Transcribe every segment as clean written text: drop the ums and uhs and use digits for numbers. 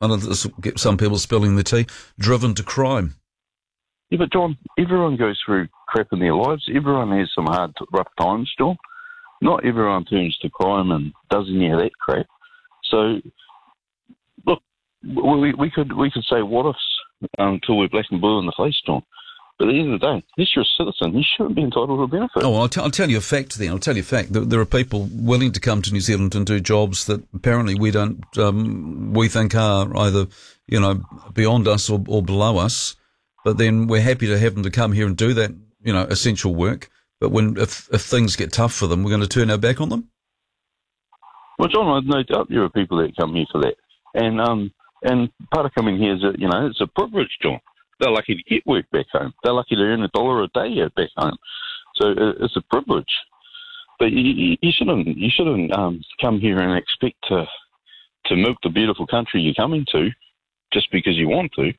and this will get some people spilling the tea, driven to crime. Yeah, but John, everyone goes through crap in their lives. Everyone has some hard, rough times, John. Not everyone turns to crime and does any of that crap. So, look, we could say what ifs until we're black and blue in the face, John. But at the end of the day, unless you're a citizen, you shouldn't be entitled to a benefit. Oh, well, I'll tell you a fact then. I'll tell you a fact. There are people willing to come to New Zealand and do jobs that apparently we think are either, beyond us or below us. But then we're happy to have them to come here and do that, essential work. But if things get tough for them, we're going to turn our back on them? Well, John, I've no doubt there are people that come here for that. And part of coming here is, it's a privilege, John. They're lucky to get work back home. They're lucky to earn $1 a day back home. So it's a privilege. But you shouldn't come here and expect to milk the beautiful country you're coming to just because you want to.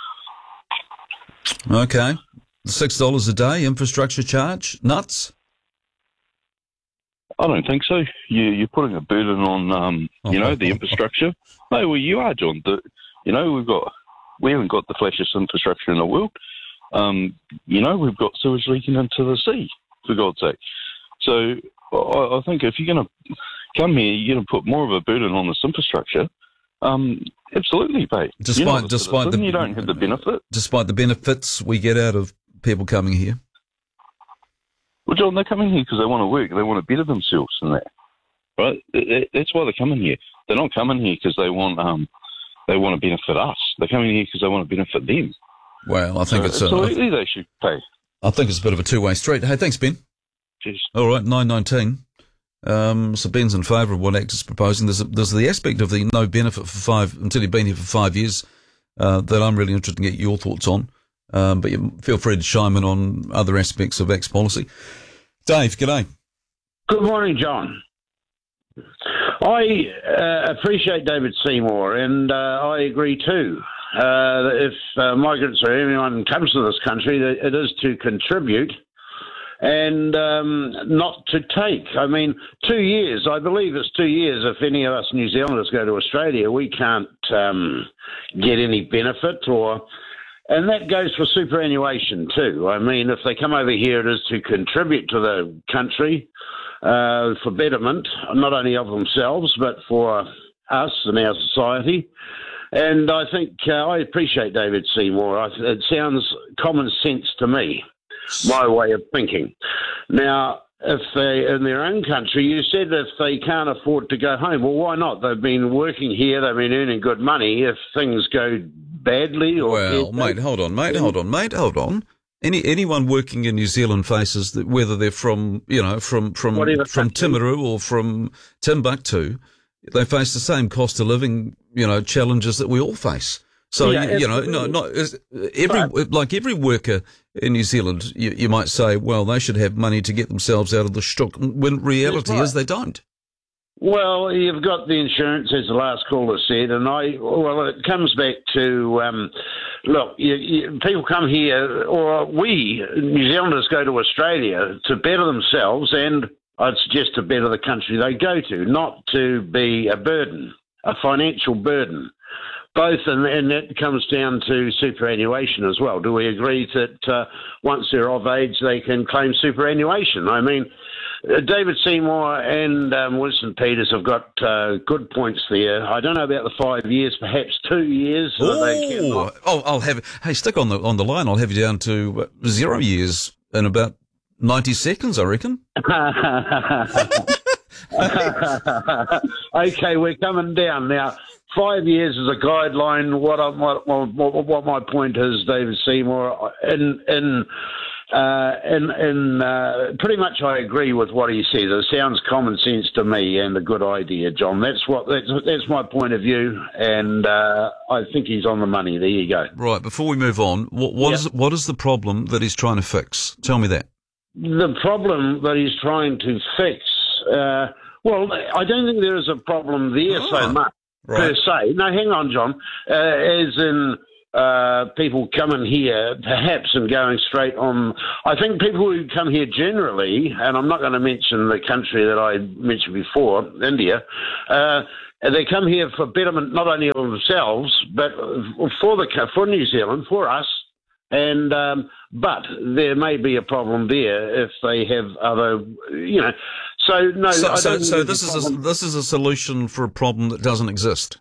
Okay. $6 a day, infrastructure charge, nuts? I don't think so. You're putting a burden on, the infrastructure. No, well, you are, John. We haven't got the flashiest infrastructure in the world. We've got sewage leaking into the sea, for God's sake. So I think if you're going to come here, you're going to put more of a burden on this infrastructure. Absolutely, mate. Despite you don't have the benefit. Despite the benefits we get out of people coming here. Well, John, they're coming here because they want to work. They want to better themselves and that, right? That's why they're coming here. They're not coming here because they want to benefit us. They're coming here because they want to benefit them. Well, I think absolutely they should pay. I think it's a bit of a two-way street. Hey, thanks, Ben. Cheers. All right, 9:19. So Ben's in favour of what ACT is proposing. There's the aspect of the no benefit until you've been here for 5 years that I'm really interested in get your thoughts on. But you feel free to chime in on other aspects of ACT's policy. Dave, g'day. Good morning, John. I appreciate David Seymour, and I agree too. If migrants or anyone comes to this country, it is to contribute and not to take. I mean, 2 years, I believe it's 2 years. If any of us New Zealanders go to Australia, we can't get any benefit and that goes for superannuation too. I mean, if they come over here, it is to contribute to the country for betterment, not only of themselves, but for us and our society. And I think I appreciate David Seymour. It sounds common sense to me, my way of thinking. Now, if they, in their own country, you said if they can't afford to go home, well, why not? They've been working here, they've been earning good money. If things go badly or... Well, mate, hold on. Anyone working in New Zealand faces that, whether they're from Timaru or from Timbuktu, they face the same cost of living, challenges that we all face. So, every worker in New Zealand, you might say, well, they should have money to get themselves out of the shtuck, when reality is they don't. Well, you've got the insurance, as the last caller said, and it comes back to, look, people come here, or we, New Zealanders, go to Australia to better themselves, and I'd suggest to better the country they go to, not to be a burden, a financial burden. Both, and that comes down to superannuation as well. Do we agree that once they're of age, they can claim superannuation? I mean, David Seymour and Winston Peters have got good points there. I don't know about the 5 years, perhaps 2 years. I'll have it. Hey, stick on the line. I'll have you down to 0 years in about 90 seconds, I reckon. Okay, we're coming down now. 5 years is a guideline. What my point is, David Seymour, in pretty much I agree with what he says. It sounds common sense to me and a good idea, John. That's my point of view, and I think he's on the money. There you go. Right. Before we move on, what is the problem that he's trying to fix? Tell me that. The problem that he's trying to fix. Well, I don't think there is a problem there so much. Right. Per se. No, hang on, John. As in, people coming here, perhaps, and going straight on. I think people who come here generally, and I'm not going to mention the country that I mentioned before, India, they come here for betterment not only of themselves, but for New Zealand, for us. And but there may be a problem there if they have other, So no. So this is a solution for a problem that doesn't exist.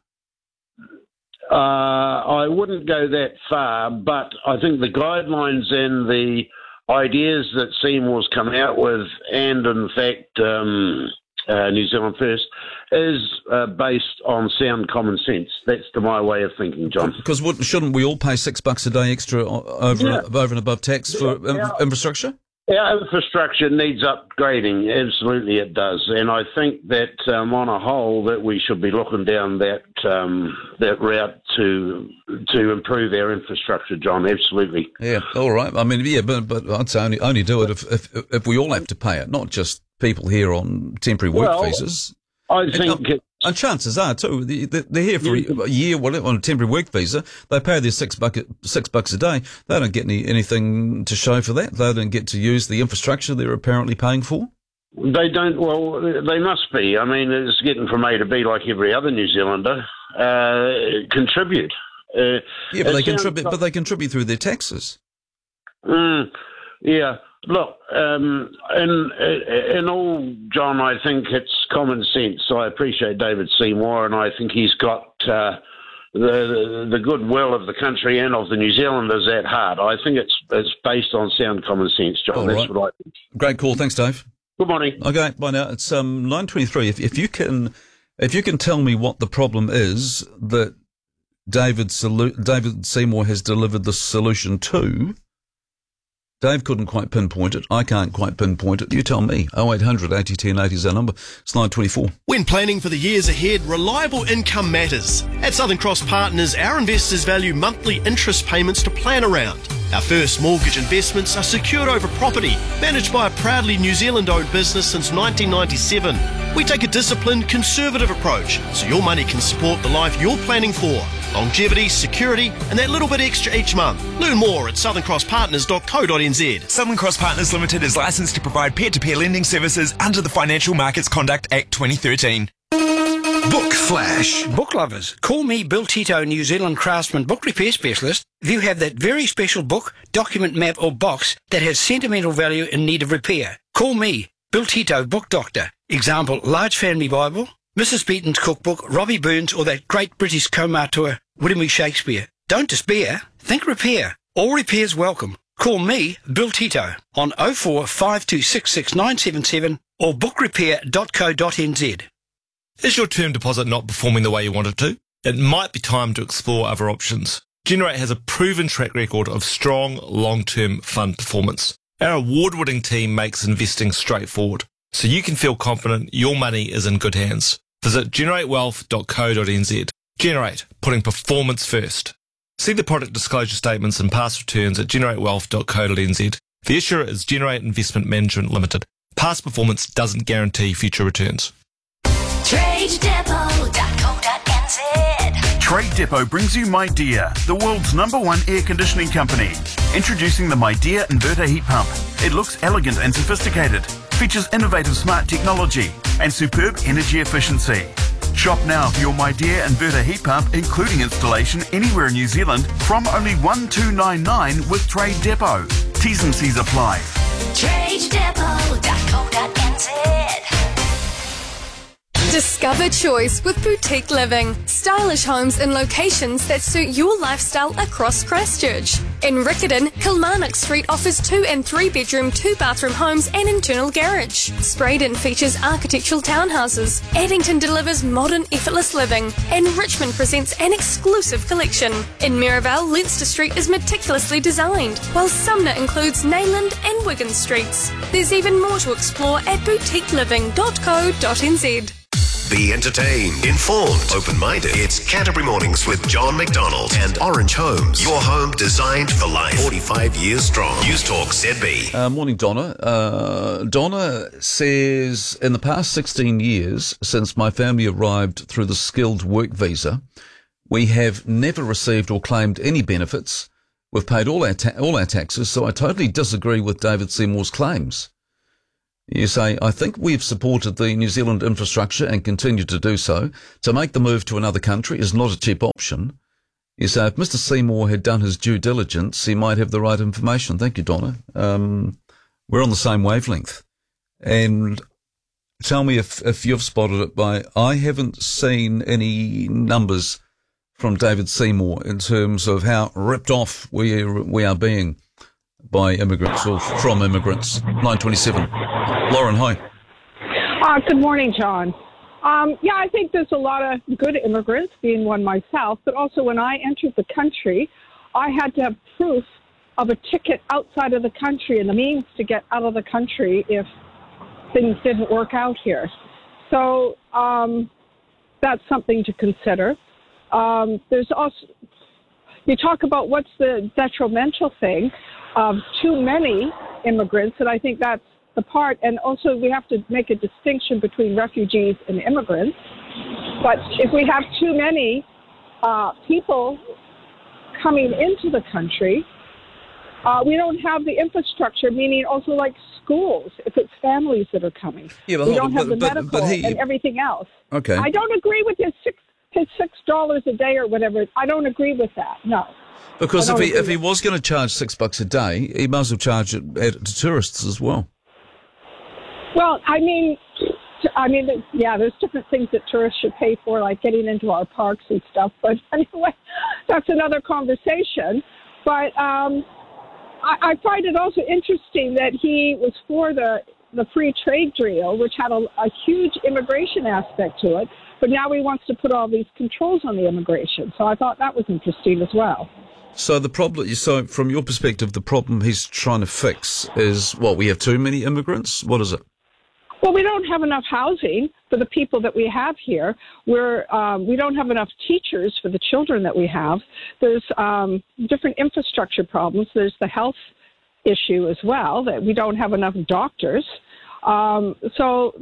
I wouldn't go that far, but I think the guidelines and the ideas that Seymour's come out with, and in fact New Zealand First, is based on sound common sense. That's my way of thinking, John. Because shouldn't we all pay $6 a day extra over and above tax for infrastructure? Our infrastructure needs upgrading. Absolutely, it does. And I think that on a whole, that we should be looking down that route to improve our infrastructure, John. Absolutely. Yeah. All right. I mean, yeah, but I'd say only do it if we all have to pay it, not just people here on temporary work visas. I think. And chances are too, they're here for a year, on a temporary work visa. They pay their $6 a day. They don't get anything to show for that. They don't get to use the infrastructure they're apparently paying for. They don't. Well, they must be. I mean, it's getting from A to B like every other New Zealander. Contribute. But they contribute through their taxes. Yeah. Look, in all, John, I think it's common sense. I appreciate David Seymour, and I think he's got the goodwill of the country and of the New Zealanders at heart. I think it's based on sound common sense, John. All That's right. what I think. Great call. Thanks, Dave. Good morning. Okay, bye now. It's 9:23. If you can tell me what the problem is that David Seymour has delivered the solution to. Dave couldn't quite pinpoint it. I can't quite pinpoint it. You tell me. 0800 80 10 80 is our number. It's 9:24. When planning for the years ahead, reliable income matters. At Southern Cross Partners, our investors value monthly interest payments to plan around. Our first mortgage investments are secured over property, managed by a proudly New Zealand-owned business since 1997. We take a disciplined, conservative approach, so your money can support the life you're planning for. Longevity, security, and that little bit extra each month. Learn more at southerncrosspartners.co.nz. Southern Cross Partners Limited is licensed to provide peer-to-peer lending services under the Financial Markets Conduct Act 2013. Book Flash. Book lovers, call me Bill Tito, New Zealand craftsman book repair specialist. If you have that very special book, document, map or box that has sentimental value in need of repair, call me, Bill Tito, book doctor. Example, Large Family Bible, Mrs. Beaton's cookbook, Robbie Burns, or that great British Comatua, William Shakespeare. Don't despair, think repair. All repairs welcome. Call me, Bill Tito, on 04 5266 977 or bookrepair.co.nz. Is your term deposit not performing the way you want it to? It might be time to explore other options. Generate has a proven track record of strong, long-term fund performance. Our award-winning team makes investing straightforward, so you can feel confident your money is in good hands. Visit generatewealth.co.nz. Generate, putting performance first. See the product disclosure statements and past returns at generatewealth.co.nz. The issuer is Generate Investment Management Limited. Past performance doesn't guarantee future returns. TradeDepot.co.nz. Trade Depot brings you MyDear, the world's #1 air conditioning company. Introducing the MyDear inverter heat pump. It looks elegant and sophisticated, features innovative smart technology and superb energy efficiency. Shop now for your MyDear inverter heat pump, including installation anywhere in New Zealand, from only $1,299 with Trade Depot. T's and C's apply. TradeDepot.co.nz. Discover choice with Boutique Living. Stylish homes in locations that suit your lifestyle across Christchurch. In Riccarton, Kilmarnock Street offers 2 and 3 bedroom, 2 bathroom homes and internal garage. Spraydon features architectural townhouses. Addington delivers modern, effortless living. And Richmond presents an exclusive collection. In Merivale, Leinster Street is meticulously designed, while Sumner includes Nayland and Wigan Streets. There's even more to explore at boutiqueliving.co.nz. Be entertained, informed, open-minded. It's Canterbury Mornings with John McDonald and Orange Homes. Your home designed for life. 45 years strong. News Talk ZB. Morning, Donna. Donna says, in the past 16 years, since my family arrived through the skilled work visa, We have never received or claimed any benefits. We've paid all our taxes, so I totally disagree with David Seymour's claims. You say, I think we've supported the New Zealand infrastructure and continue to do so. To make the move to another country is not a cheap option. You say, if Mr. Seymour had done his due diligence, he might have the right information. Thank you, Donna. We're on the same wavelength. And tell me if you've spotted it I haven't seen any numbers from David Seymour in terms of how ripped off we are being by immigrants or from immigrants. 9:27. Lauren, hi. Good morning, John. I think there's a lot of good immigrants, being one myself, but also when I entered the country, I had to have proof of a ticket outside of the country and the means to get out of the country if things didn't work out here. So that's something to consider. There's also, you talk about what's the detrimental thing of too many immigrants, and I think that's the part. And also we have to make a distinction between refugees and immigrants. But if we have too many people coming into the country, we don't have the infrastructure, meaning also like schools, if it's families that are coming. Yeah, we don't have the medical and everything else. Okay. I don't agree with his $6 a day or whatever. I don't agree with that, no. Because if he was going to charge $6 a day, he might as well charge it to tourists as well. Well, I mean, there's different things that tourists should pay for, like getting into our parks and stuff. But anyway, that's another conversation. But I find it also interesting that he was for the free trade deal, which had a huge immigration aspect to it. But now he wants to put all these controls on the immigration. So I thought that was interesting as well. So so from your perspective, the problem he's trying to fix is, we have too many immigrants? What is it? Well, we don't have enough housing for the people that we have here. We don't have enough teachers for the children that we have. There's different infrastructure problems. There's the health issue as well, that we don't have enough doctors. So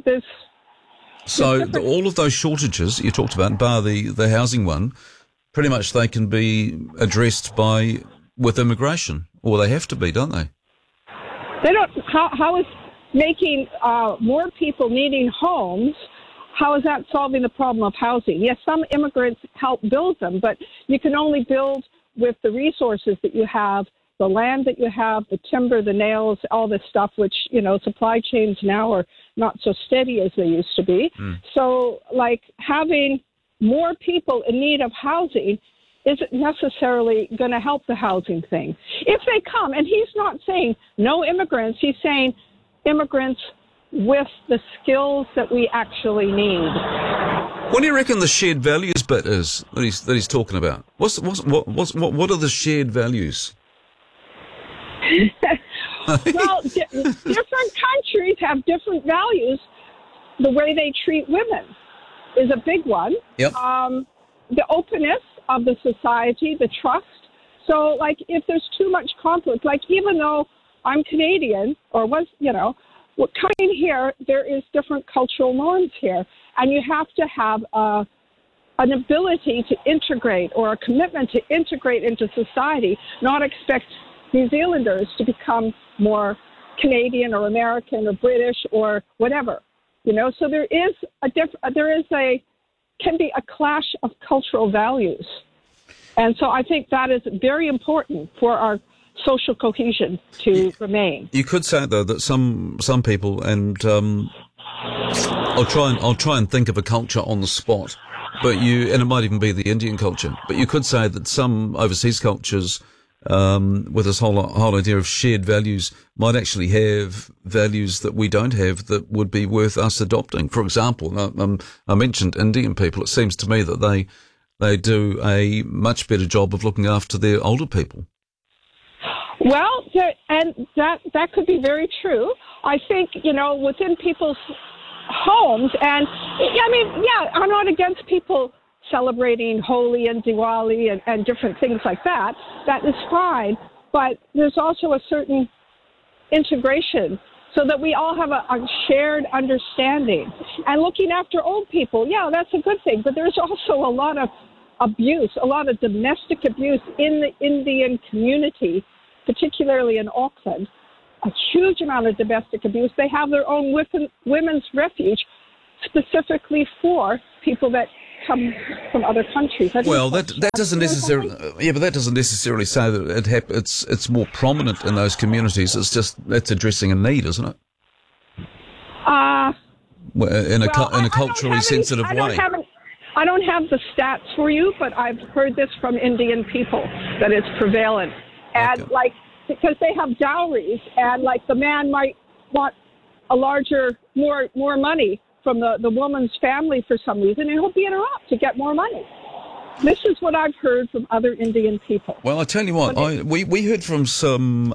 all of those shortages you talked about, bar the housing one, pretty much they can be addressed with immigration, or they have to be, don't they? They don't. How is making more people needing homes, how is that solving the problem of housing? Yes, some immigrants help build them, but you can only build with the resources that you have, the land that you have, the timber, the nails, all this stuff, which, supply chains now are not so steady as they used to be. So, having more people in need of housing isn't necessarily going to help the housing thing. If they come, and he's not saying no immigrants, he's saying immigrants with the skills that we actually need. What do you reckon the shared values bit is that he's talking about? What are the shared values? Well, different countries have different values. The way they treat women is a big one. Yep. The openness of the society, the trust. So, if there's too much conflict, even though I'm Canadian, or was, coming here, there is different cultural norms here. And you have to have an ability to integrate, or a commitment to integrate into society, not expect New Zealanders to become more Canadian or American or British or whatever. So there can be a clash of cultural values. And so I think that is very important for our social cohesion to remain. You could say, though, that some people, and I'll try and think of a culture on the spot, and it might even be the Indian culture, but you could say that some overseas cultures, with this whole idea of shared values, might actually have values that we don't have that would be worth us adopting. For example, I mentioned Indian people. It seems to me that they do a much better job of looking after their older people. Well, and that could be very true. I think, within people's homes, and I'm not against people celebrating Holi and Diwali and different things like that. That is fine, but there's also a certain integration so that we all have a shared understanding. And looking after old people, that's a good thing, but there's also a lot of abuse, a lot of domestic abuse in the Indian community, particularly in Auckland. A huge amount of domestic abuse. They have their own women's refuge specifically for people that come from other countries. Well, that doesn't necessarily. Yeah, but that doesn't necessarily say that it's more prominent in those communities. It's just that's addressing a need, isn't it? In a culturally sensitive way. I don't have the stats for you, but I've heard this from Indian people that it's prevalent, and because they have dowries, and the man might want a larger, more money from the woman's family for some reason, and he'll beat her up to get more money. This is what I've heard from other Indian people. Well, I tell you what, we heard from some.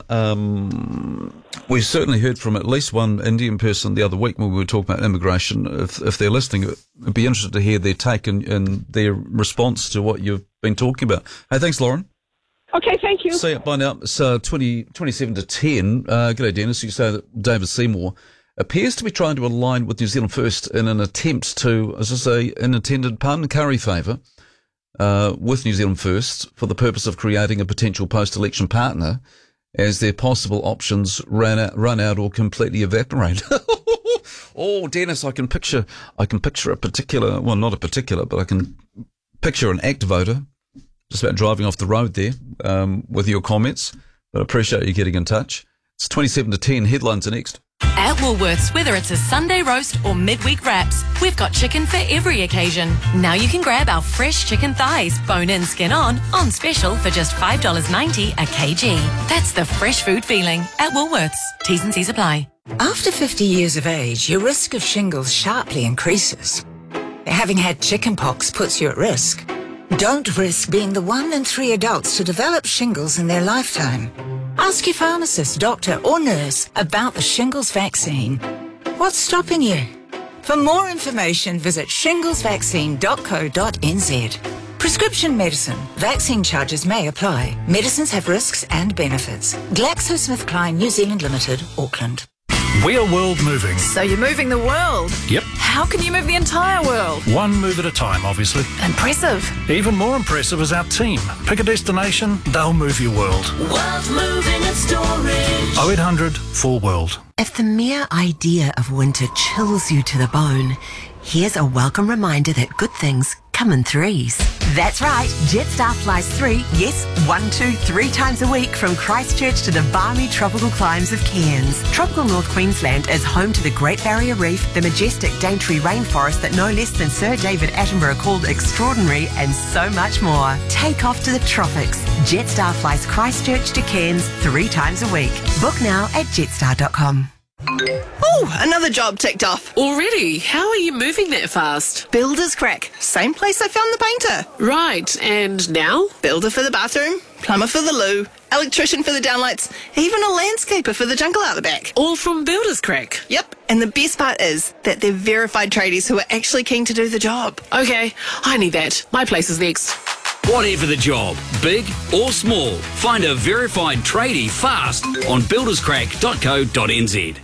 We certainly heard from at least one Indian person the other week when we were talking about immigration. If they're listening, I'd be interested to hear their take and their response to what you've been talking about. Hey, thanks, Lauren. Okay, thank you. See you. Bye now. It's 27 to 10. G'day, Dennis. You say that David Seymour appears to be trying to align with New Zealand First in an attempt to, as I say, in intended pun and curry favour with New Zealand First for the purpose of creating a potential post-election partner as their possible options run out or completely evaporate. Oh, Dennis, I can picture a particular, well, not a particular, but I can picture an ACT voter just about driving off the road there with your comments. But I appreciate you getting in touch. It's 27 to 10. Headlines are next. At Woolworths, whether it's a Sunday roast or midweek wraps, we've got chicken for every occasion. Now you can grab our fresh chicken thighs, bone-in, skin-on, on special for just $5.90 a kg. That's the fresh food feeling at Woolworths. T's and C's apply. After 50 years of age, your risk of shingles sharply increases. Having had chickenpox puts you at risk. Don't risk being the 1 in 3 adults to develop shingles in their lifetime. Ask your pharmacist, doctor or nurse about the shingles vaccine. What's stopping you? For more information, visit shinglesvaccine.co.nz. Prescription medicine. Vaccine charges may apply. Medicines have risks and benefits. GlaxoSmithKline New Zealand Limited, Auckland. We're world moving. So you're moving the world? Yep. How can you move the entire world? One move at a time, obviously. Impressive. Even more impressive is our team. Pick a destination, they'll move your world. World moving and storage. 0800 4WORLD. If the mere idea of winter chills you to the bone, here's a welcome reminder that good things come in threes. That's right, Jetstar flies 3, yes, 1, 2, 3 times a week from Christchurch to the balmy tropical climes of Cairns. Tropical North Queensland is home to the Great Barrier Reef, the majestic Daintree rainforest that no less than Sir David Attenborough called extraordinary, and so much more. Take off to the tropics. Jetstar flies Christchurch to Cairns 3 times a week. Book now at jetstar.com. Oh, another job ticked off. Already? How are you moving that fast? Builder's Crack. Same place I found the painter. Right, and now? Builder for the bathroom, plumber for the loo, electrician for the downlights, even a landscaper for the jungle out the back. All from Builder's Crack? Yep, and the best part is that they're verified tradies who are actually keen to do the job. Okay, I need that. My place is next. Whatever the job, big or small, find a verified tradie fast on builderscrack.co.nz.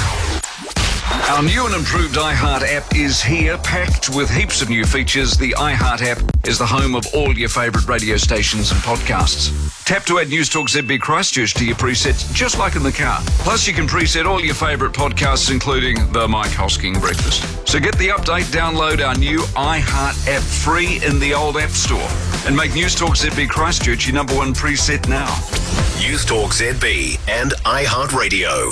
Our new and improved iHeart app is here, packed with heaps of new features. The iHeart app is the home of all your favourite radio stations and podcasts. Tap to add Newstalk ZB Christchurch to your presets, just like in the car. Plus, you can preset all your favourite podcasts, including the Mike Hosking Breakfast. So get the update, download our new iHeart app free in the old App Store, and make Newstalk ZB Christchurch your number 1 preset now. Newstalk ZB and iHeartRadio.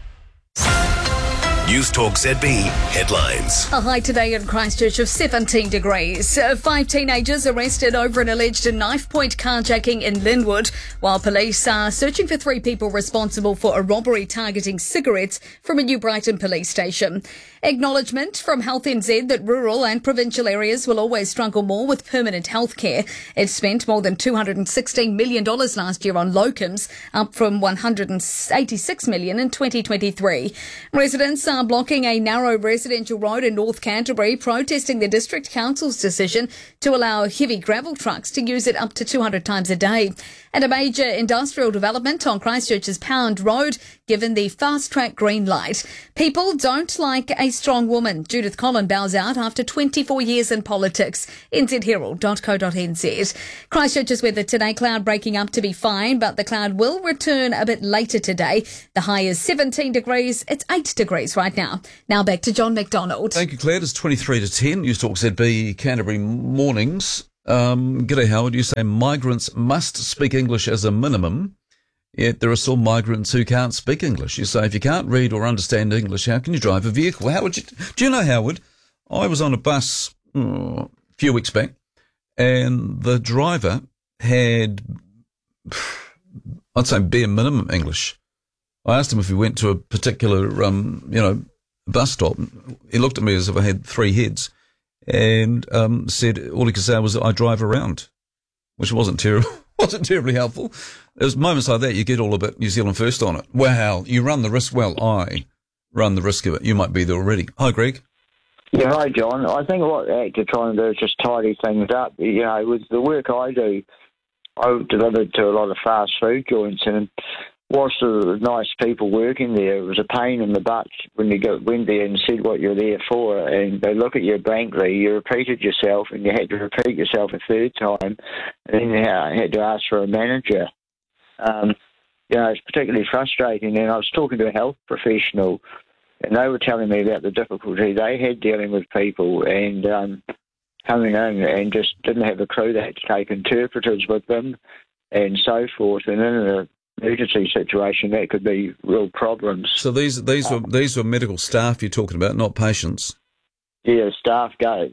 Newstalk ZB headlines. A high today in Christchurch of 17 degrees. 5 teenagers arrested over an alleged knife point carjacking in Linwood, while police are searching for 3 people responsible for a robbery targeting cigarettes from a New Brighton police station. Acknowledgement from Health NZ that rural and provincial areas will always struggle more with permanent health care. It spent more than $216 million last year on locums, up from $186 million in 2023. Residents are are blocking a narrow residential road in North Canterbury, protesting the District Council's decision to allow heavy gravel trucks to use it up to 200 times a day. And a major industrial development on Christchurch's Pound Road given the fast-track green light. People don't like a strong woman. Judith Collin bows out after 24 years in politics. nzherald.co.nz. Christchurch's weather today, cloud breaking up to be fine, but the cloud will return a bit later today. The high is 17 degrees. It's 8 degrees right now. Now back to John McDonald. Thank you, Claire. It's 23 to 10. News Talk ZB Canterbury Mornings. G'day, Howard. You say migrants must speak English as a minimum, yet there are still migrants who can't speak English. You say if you can't read or understand English, how can you drive a vehicle? Howard, do you know, Howard, I was on a bus a few weeks back, and the driver had, I'd say, bare minimum English. I asked him if he went to a particular, bus stop. He looked at me as if I had three heads. And said all he could say was, I drive around, which wasn't terribly helpful. There's moments like that you get all a bit New Zealand First on it. Wow, you run the risk. Well, I run the risk of it. You might be there already. Hi, Greg. Yeah, hi, John. I think what ACT are trying to do is just tidy things up. You know, with the work I do, I delivered to a lot of fast food joints, and whilst there were nice people working there, it was a pain in the butt when you went there and said what you're there for, and they look at you blankly. You repeated yourself, and you had to repeat yourself a third time, and then you had to ask for a manager. It's particularly frustrating, and I was talking to a health professional, and they were telling me about the difficulty they had dealing with people and coming in and just didn't have a clue. They had to take interpreters with them and so forth, and in an emergency situation, that could be real problems. So these were medical staff you're talking about, not patients? Yeah, staff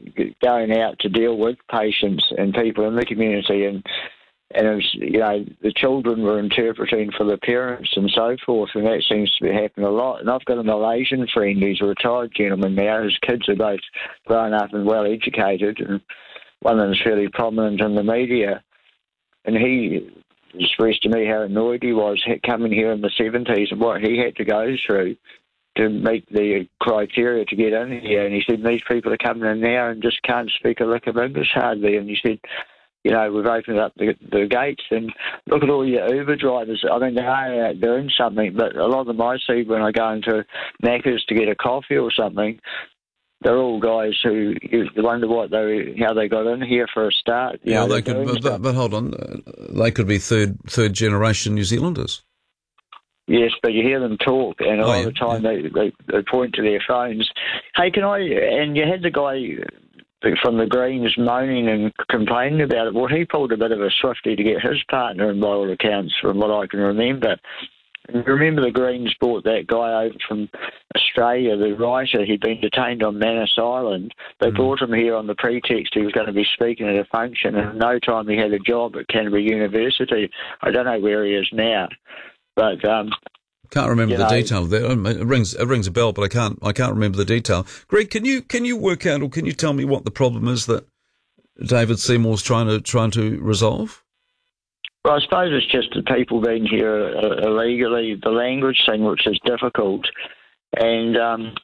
going out to deal with patients and people in the community, and it was, the children were interpreting for the parents and so forth, and that seems to be happening a lot. And I've got a Malaysian friend who's a retired gentleman now. His kids are both grown up and well educated, and one of them's fairly prominent in the media, and he expressed to me how annoyed he was coming here in the 70s and what he had to go through to meet the criteria to get in here. And he said, these people are coming in now and just can't speak a lick of English hardly. And he said, we've opened up the gates, and look at all your Uber drivers. I mean, they are out doing something, but a lot of them I see when I go into Macca's to get a coffee or something, they're all guys who you wonder how they got in here for a start. They could, but hold on, they could be third generation New Zealanders. Yes, but you hear them talk, and a lot of the time they point to their phones. Hey, and you had the guy from the Greens moaning and complaining about it. Well, he pulled a bit of a swifty to get his partner in by all accounts, from what I can remember. And remember the Greens brought that guy over from Australia, the writer. He'd been detained on Manus Island. They brought him here on the pretext he was going to be speaking at a function, and in no time he had a job at Canterbury University. I don't know where he is now, but can't remember the detail there. It rings a bell, but I can't remember the detail. Greg, can you work out, or can you tell me what the problem is that David Seymour's trying to resolve? Well, I suppose it's just the people being here illegally, the language thing, which is difficult. And,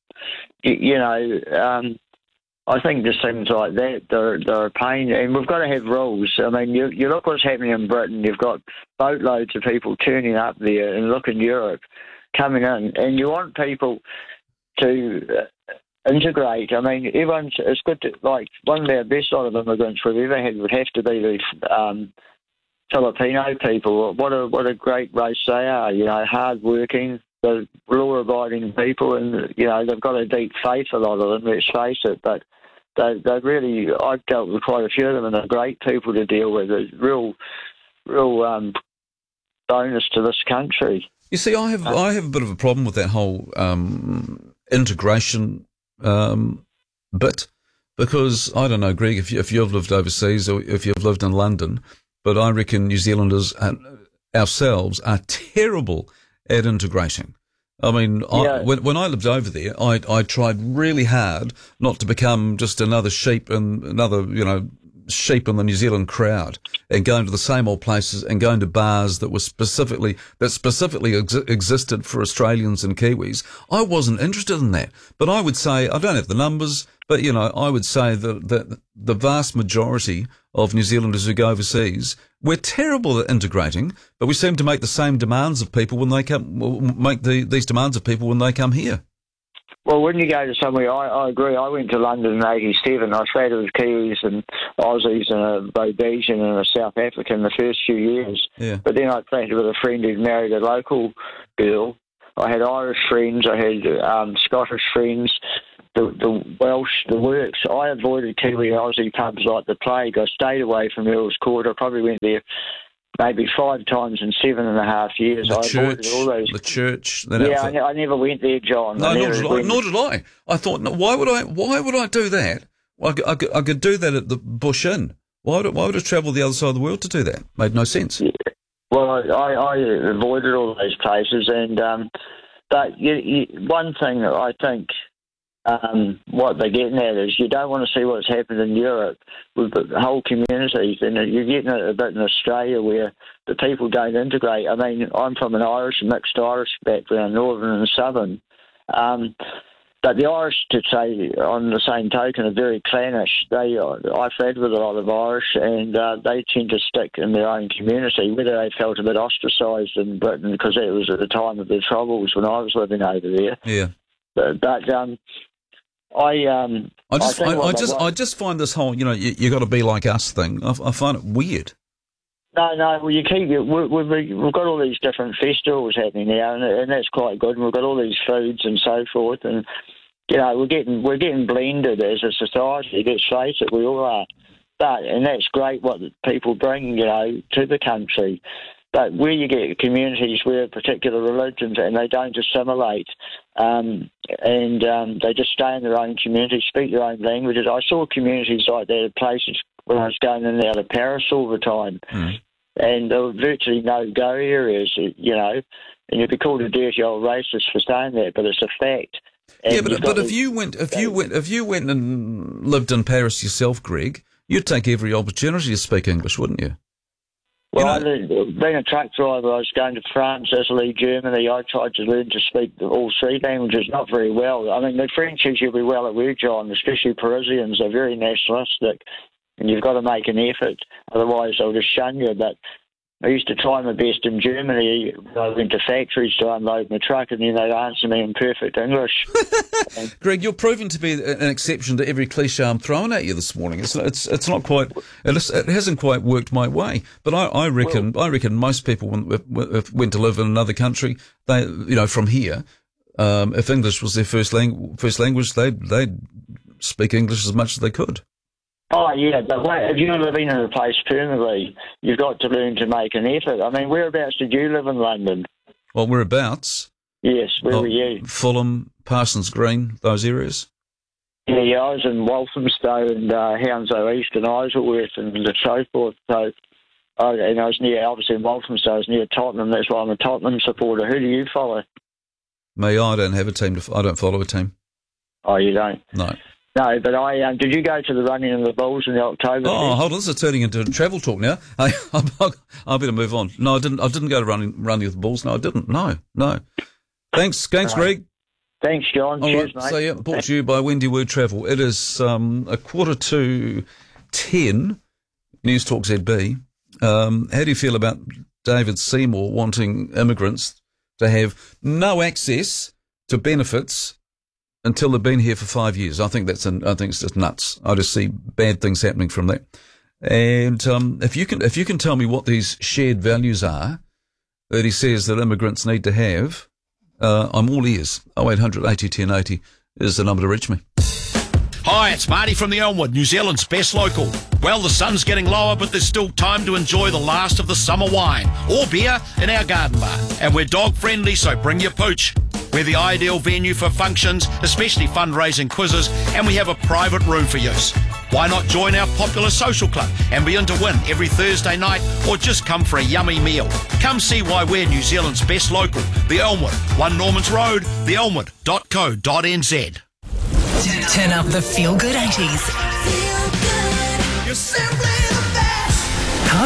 I think just things like that, they're a pain. And we've got to have rules. I mean, you look what's happening in Britain. You've got boatloads of people turning up there, and look in Europe, coming in. And you want people to integrate. I mean, it's good to, like, one of our best sort of immigrants we've ever had would have to be the Filipino people. What a great race they are, hard-working, they're law-abiding people, and, they've got a deep faith, a lot of them, let's face it, but they really, I've dealt with quite a few of them, and they're great people to deal with. It's real bonus to this country. You see, I have a bit of a problem with that whole integration bit, because, I don't know, Greg, if you've lived overseas or if you've lived in London, but I reckon New Zealanders ourselves are terrible at integrating. I mean, when I lived over there, I tried really hard not to become just another sheep and another, sheep in the New Zealand crowd and going to the same old places and going to bars that were specifically existed for Australians and Kiwis. I wasn't interested in that. But I would say, I don't have the numbers, but, I would say that the vast majority of New Zealanders who go overseas, we're terrible at integrating, but we seem to make the same demands of people when they these demands of people when they come here. Well, when you go to somewhere, I agree. I went to London in '87. I stayed with Kiwis and Aussies and a Rhodesian and a South African the first few years. Yeah. But then I flatted with a friend who married a local girl. I had Irish friends. I had Scottish friends. The Welsh, the works. I avoided Kiwi and Aussie pubs like the plague. I stayed away from Earl's Court. I probably went there maybe 5 times in 7.5 years. I avoided all those. The church. I never went there, John. No, nor did I. I thought, no, why would I do that? I could do that at the Bush Inn. Why would I travel the other side of the world to do that? Made no sense. Yeah. Well, I avoided all those places, and but one thing that I think what they're getting at is you don't want to see what's happened in Europe with the whole communities, and you're getting it a bit in Australia where the people don't integrate. I mean, I'm from an mixed Irish background, northern and southern. But the Irish, to say on the same token, are very clannish. I've read with a lot of Irish, and they tend to stick in their own community, whether they felt a bit ostracised in Britain, because it was at the time of the Troubles when I was living over there. Yeah. But I just find this whole, you got to be like us thing. I find it weird. No. Well, we've got all these different festivals happening now, and that's quite good. And we've got all these foods and so forth, and we're getting blended as a society. Let's face it, we all are. And that's great what people bring, to the country. But where you get communities where particular religions and they don't assimilate, and they just stay in their own community, speak their own languages. I saw communities like that at places when I was going in and out of Paris all the time, and there were virtually no-go areas, and you'd be called a dirty old racist for saying that, but it's a fact. And yeah, but if you went and lived in Paris yourself, Greg, you'd take every opportunity to speak English, wouldn't you? Well, being a truck driver, I was going to France, Italy, Germany. I tried to learn to speak all 3 languages, not very well. I mean, the French usually be well at work, John, especially Parisians. They're very nationalistic, and you've got to make an effort. Otherwise, they'll just shun you. But I used to try my best in Germany. I went to factories to unload my truck, and then they'd answer me in perfect English. Greg, you're proving to be an exception to every cliche I'm throwing at you this morning. It's not quite. It hasn't quite worked my way. But I reckon most people went to live in another country. They, from here, if English was their first language, they'd speak English as much as they could. Oh, yeah, but if you're living in a place permanently, you've got to learn to make an effort. I mean, whereabouts did you live in London? Well, whereabouts? Yes, where were you? Fulham, Parsons Green, those areas? Yeah, I was in Walthamstow and Hounslow East and Isleworth and so forth. So, and I was near, obviously in Walthamstow, I was near Tottenham. That's why I'm a Tottenham supporter. Who do you follow? Me, I don't have a team. I don't follow a team. Oh, you don't? No. No, but did you go to the running of the Bulls in the October? Oh, hold on, this is turning into travel talk now. I better move on. No, I didn't go to running with the Bulls. No, I didn't. No. Thanks, Greg. Thanks, John. All Cheers, right, mate. So, yeah, brought to you by Wendy Word Travel. It is 10:15, News Talk ZB. How do you feel about David Seymour wanting immigrants to have no access to benefits until they've been here for 5 years? I think it's just nuts. I just see bad things happening from that. And if you can tell me what these shared values are that he says that immigrants need to have, I'm all ears. 0800 80 10 80 is the number to reach me. Hi, it's Marty from the Elmwood, New Zealand's best local. Well, the sun's getting lower, but there's still time to enjoy the last of the summer wine or beer in our garden bar. And we're dog friendly, so bring your pooch. We're the ideal venue for functions, especially fundraising quizzes, and we have a private room for use. Why not join our popular social club and be in to win every Thursday night, or just come for a yummy meal? Come see why we're New Zealand's best local, the Elmwood, 1 Normans Road, theelmwood.co.nz. Turn up the feel-good 80s. Feel good. You're simply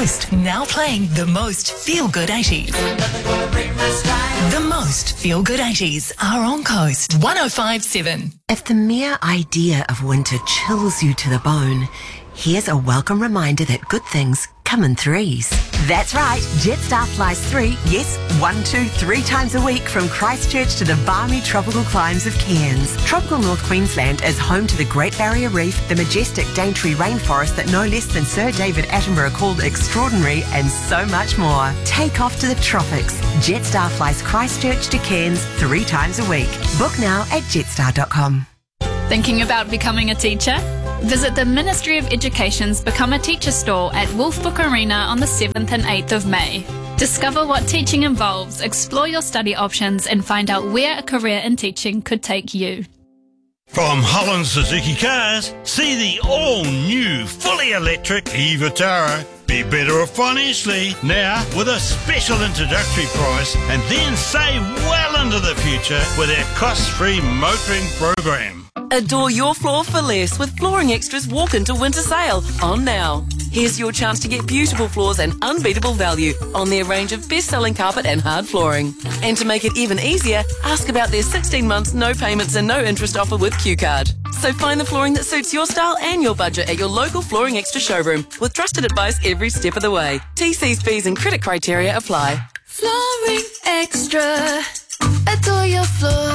Coast, now playing the most feel-good 80s. The most feel-good 80s are on Coast 105.7. If the mere idea of winter chills you to the bone, here's a welcome reminder that good things come in threes. That's right, Jetstar flies 3, yes, 1, 2, 3 times a week from Christchurch to the balmy tropical climes of Cairns. Tropical North Queensland is home to the Great Barrier Reef, the majestic Daintree rainforest that no less than Sir David Attenborough called extraordinary, and so much more. Take off to the tropics. Jetstar flies Christchurch to Cairns 3 times a week. Book now at jetstar.com. Thinking about becoming a teacher? Visit the Ministry of Education's Become a Teacher stall at Wolfbook Arena on the 7th and 8th of May. Discover what teaching involves, explore your study options, and find out where a career in teaching could take you. From Holland Suzuki Cars, see the all-new, fully electric e-Vitara. Be better off financially now with a special introductory price, and then save well into the future with our cost-free motoring program. Adore your floor for less with Flooring Extra's Walk Into Winter Sale on now. Here's your chance to get beautiful floors and unbeatable value on their range of best-selling carpet and hard flooring. And to make it even easier, ask about their 16 months no payments and no interest offer with Q-Card. So find the flooring that suits your style and your budget at your local Flooring Extra showroom with trusted advice every step of the way. TC's fees and credit criteria apply. Flooring Extra. Adore your floor.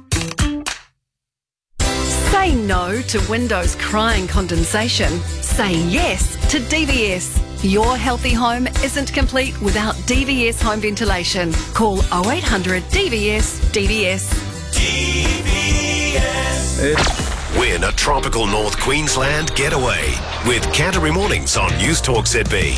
Say no to windows crying condensation. Say yes to DVS. Your healthy home isn't complete without DVS home ventilation. Call 0800 DVS DVS. DVS. Win a tropical North Queensland getaway with Canterbury Mornings on News Talk ZB.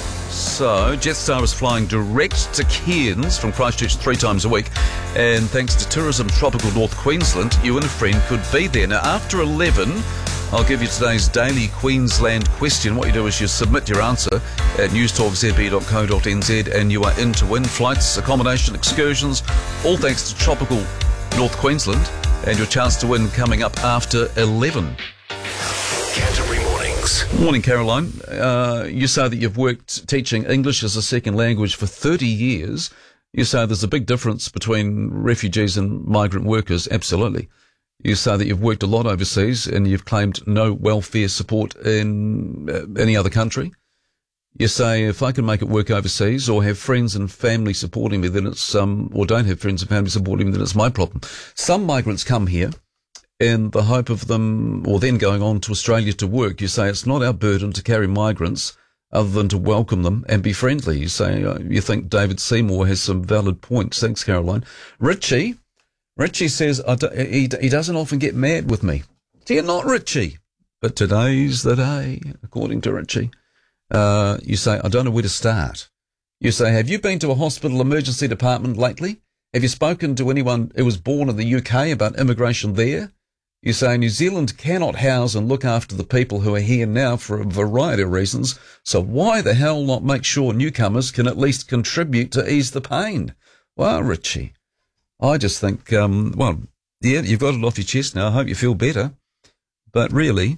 So, Jetstar is flying direct to Cairns from Christchurch 3 times a week, and thanks to Tourism Tropical North Queensland, you and a friend could be there. Now, after 11, I'll give you today's daily Queensland question. What you do is you submit your answer at newstalkzb.co.nz, and you are in to win flights, accommodation, excursions, all thanks to Tropical North Queensland, and your chance to win coming up after 11. Canterbury Mornings. Morning, Caroline. You say that you've worked teaching English as a second language for 30 years. You say there's a big difference between refugees and migrant workers. Absolutely. You say that you've worked a lot overseas and you've claimed no welfare support in any other country. You say, if I can make it work overseas or have friends and family supporting me, then it's, or don't have friends and family supporting me, then it's my problem. Some migrants come here in the hope of them, or then going on to Australia to work. You say it's not our burden to carry migrants other than to welcome them and be friendly. You say you think David Seymour has some valid points. Thanks, Caroline. Richie says he doesn't often get mad with me. Do you not, Richie? But today's the day, according to Richie. You say, I don't know where to start. You say, have you been to a hospital emergency department lately? Have you spoken to anyone who was born in the UK about immigration there? You say New Zealand cannot house and look after the people who are here now for a variety of reasons, so why the hell not make sure newcomers can at least contribute to ease the pain? Well, Richie, I just think, yeah, you've got it off your chest now. I hope you feel better. But really,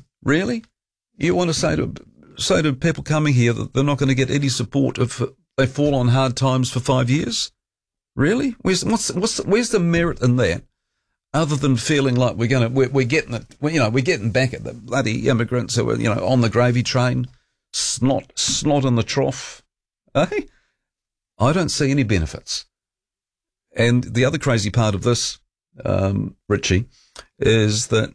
you want to say to people coming here that they're not going to get any support if they fall on hard times for 5 years? Really? Where's the merit in that? Other than feeling like we're getting it, we're getting back at the bloody immigrants who are, on the gravy train, snot in the trough. Eh? I don't see any benefits. And the other crazy part of this, Richie, is that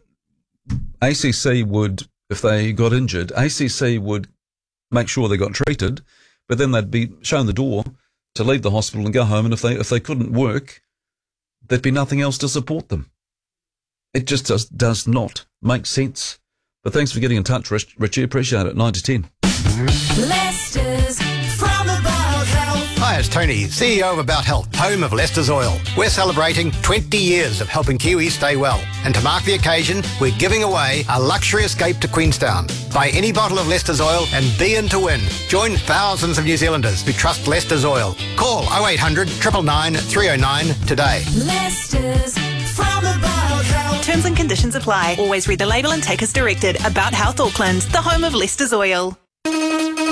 ACC would, if they got injured, ACC would make sure they got treated, but then they'd be shown the door to leave the hospital and go home. And if they couldn't work, there'd be nothing else to support them. It just does not make sense. But thanks for getting in touch, Richie. Appreciate it. 9 to 10. Leicester's From About Health. Hi, it's Tony, CEO of About Health, home of Leicester's Oil. We're celebrating 20 years of helping Kiwis stay well. And to mark the occasion, we're giving away a luxury escape to Queenstown. Buy any bottle of Leicester's Oil and be in to win. Join thousands of New Zealanders who trust Leicester's Oil. Call 0800 999 309 today. Leicester's From About Health. Terms and conditions apply. Always read the label and take as directed. About Health Auckland, the home of Leicester's Oil.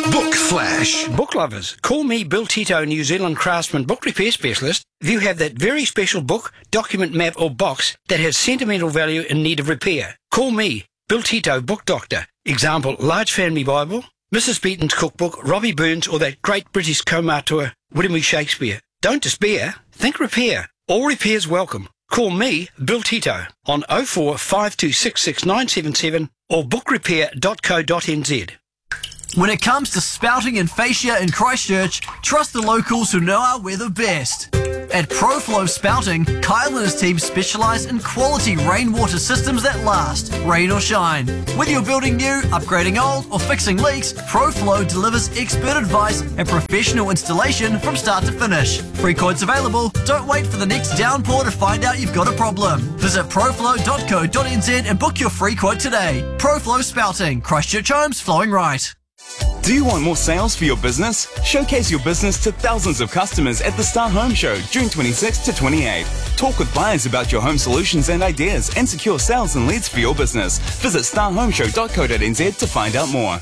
Book Flash. Book lovers, call me Bill Tito, New Zealand craftsman book repair specialist. If you have that very special book, document, map or box that has sentimental value in need of repair, call me, Bill Tito, book doctor. Example, Large Family Bible, Mrs. Beaton's cookbook, Robbie Burns or that great British co-auteur, William E. Shakespeare. Don't despair, think repair. All repairs welcome. Call me, Bill Tito, on 04 5266 977 or bookrepair.co.nz. When it comes to spouting and fascia in Christchurch, trust the locals who know our weather best. At ProFlow Spouting, Kyle and his team specialise in quality rainwater systems that last, rain or shine. Whether you're building new, upgrading old, or fixing leaks, ProFlow delivers expert advice and professional installation from start to finish. Free quotes available. Don't wait for the next downpour to find out you've got a problem. Visit proflow.co.nz and book your free quote today. ProFlow Spouting, Christchurch Homes flowing right. Do you want more sales for your business? Showcase your business to thousands of customers at the Star Home Show, June 26 to 28. Talk with buyers about your home solutions and ideas and secure sales and leads for your business. Visit starhomeshow.co.nz to find out more.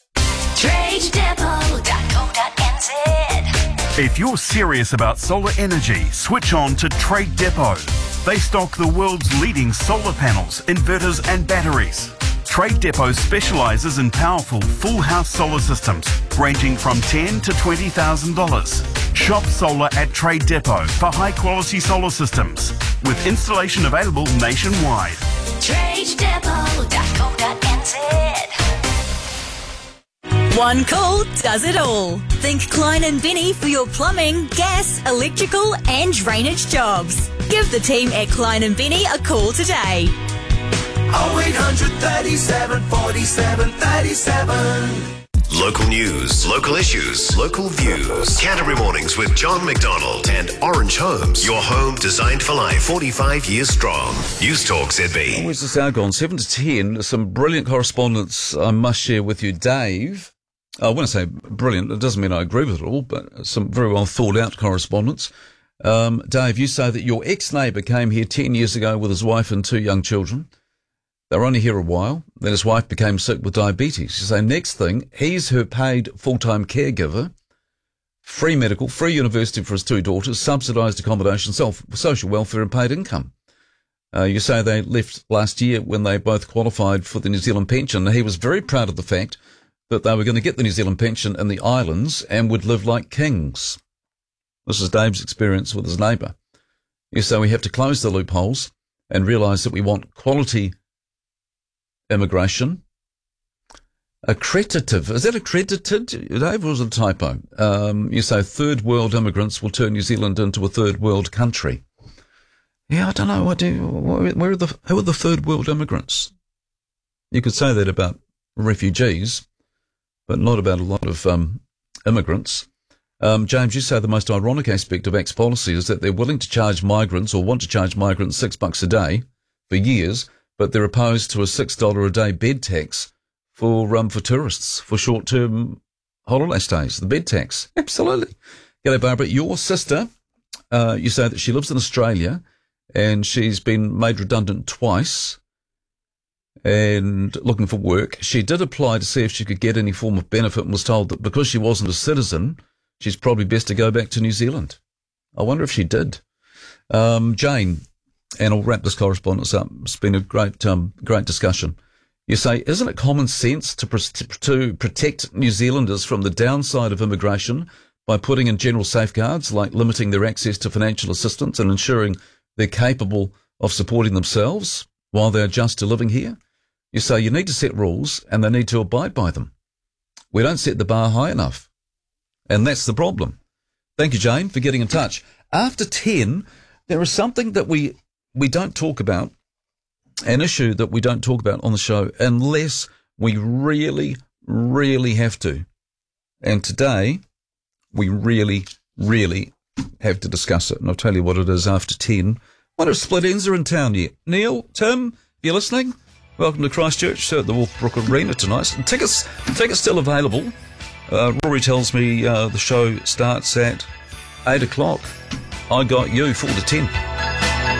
TradeDepot.co.nz. If you're serious about solar energy, switch on to Trade Depot. They stock the world's leading solar panels, inverters and batteries. Trade Depot specialises in powerful full house solar systems ranging from $10,000 to $20,000. Shop solar at Trade Depot for high quality solar systems with installation available nationwide. TradeDepot.co.nz. One call does it all. Think Klein & Benny for your plumbing, gas, electrical and drainage jobs. Give the team at Klein & Benny a call today. 0800 37 47 37. Local news, local issues, local views. Canterbury Mornings with John McDonald and Orange Homes. Your home designed for life, 45 years strong. News Talk ZB. Where's this hour gone? 7 to 10. Some brilliant correspondence I must share with you, Dave. When I say brilliant, it doesn't mean I agree with it all, but some very well thought out correspondence. Dave, you say that your ex-neighbour came here 10 years ago with his wife and 2 young children. They were only here a while. Then his wife became sick with diabetes. You say, next thing, he's her paid full-time caregiver, free medical, free university for his 2 daughters, subsidised accommodation, social welfare and paid income. You say they left last year when they both qualified for the New Zealand pension. He was very proud of the fact that they were going to get the New Zealand pension in the islands and would live like kings. This is Dave's experience with his neighbour. You say we have to close the loopholes and realise that we want quality immigration. Accredited. Is that accredited, Dave, or was it a typo? You say third world immigrants will turn New Zealand into a third world country. Yeah, I don't know. Who are the third world immigrants? You could say that about refugees, but not about a lot of immigrants. James, you say the most ironic aspect of ACT's policy is that they're willing to charge migrants or want to charge migrants $6 a day for years, but they're opposed to a $6 a day bed tax for tourists, for short-term holiday stays, the bed tax. Absolutely. G'day, Barbara. Your sister, you say that she lives in Australia and she's been made redundant twice and looking for work. She did apply to see if she could get any form of benefit and was told that because she wasn't a citizen, she's probably best to go back to New Zealand. I wonder if she did. Jane, and I'll wrap this correspondence up. It's been a great discussion. You say, isn't it common sense to protect New Zealanders from the downside of immigration by putting in general safeguards like limiting their access to financial assistance and ensuring they're capable of supporting themselves while they adjust to living here? You say you need to set rules and they need to abide by them. We don't set the bar high enough. And that's the problem. Thank you, Jane, for getting in touch. After 10, there is something that we don't talk about, an issue that we don't talk about on the show unless we really, really have to. And today, we really, really have to discuss it. And I'll tell you what it is after 10. Wonder if Split Ends are in town yet. Neil, Tim, if you're listening, welcome to Christchurch at the Wolfbrook Arena tonight. And tickets still available. Rory tells me the show starts at 8 o'clock. I got you 4 to 10.